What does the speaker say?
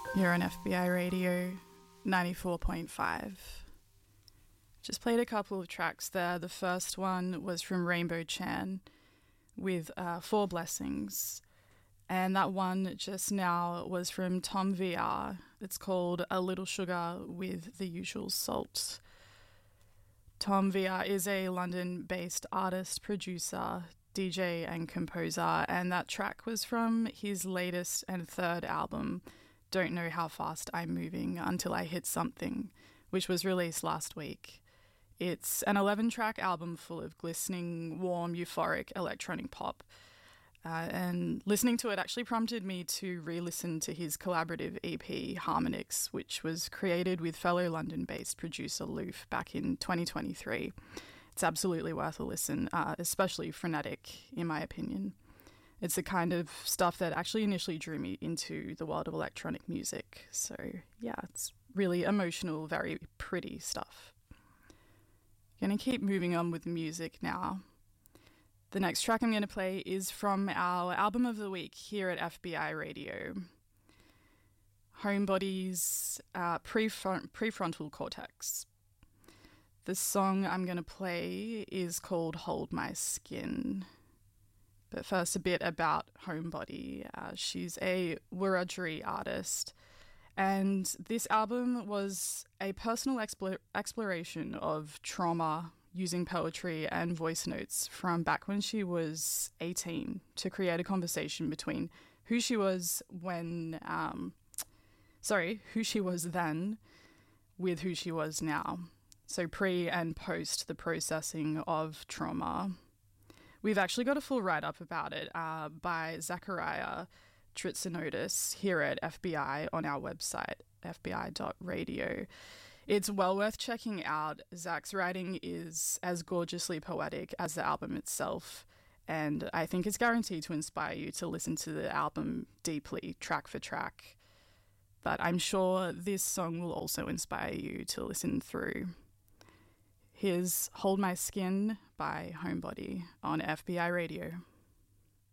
You're on FBI Radio 94.5. Just played a couple of tracks there. The first one was from Rainbow Chan with Four Blessings. And that one just now was from Tom VR. It's called A Little Sugar with the Usual Salt. Tom VR is a London-based artist, producer, DJ and composer, and that track was from his latest and third album, Don't Know How Fast I'm Moving Until I Hit Something, which was released last week. It's an 11-track album full of glistening, warm, euphoric electronic pop. And listening to it actually prompted me to re-listen to his collaborative EP, Harmonix, which was created with fellow London-based producer Loof back in 2023. It's absolutely worth a listen, especially frenetic, in my opinion. It's the kind of stuff that actually initially drew me into the world of electronic music. So, yeah, it's really emotional, very pretty stuff. Going to keep moving on with music now. The next track I'm going to play is from our album of the week here at FBI Radio. Homebody's Prefrontal Cortex. The song I'm going to play is called Hold My Skin. But first, a bit about Homebody. She's a Wiradjuri artist, and this album was a personal exploration of trauma using poetry and voice notes from back when she was 18 to create a conversation between who she was then with who she was now. So pre and post the processing of trauma. We've actually got a full write-up about it by Zachariah Tritsinotis here at FBI on our website, fbi.radio. It's well worth checking out. Zach's writing is as gorgeously poetic as the album itself, and I think it's guaranteed to inspire you to listen to the album deeply, track for track. But I'm sure this song will also inspire you to listen through. Here's Hold My Skin by Homebody on FBI Radio.